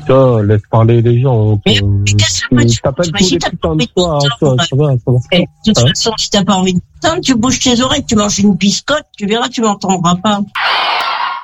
Oh, laisse parler les gens. Mais qu'est-ce que tu t'appelles tous les putains de fois, ça va. De toute façon, si t'as pas envie de t'entendre, tu bouges tes oreilles, tu manges une biscotte, tu verras, tu m'entendras pas.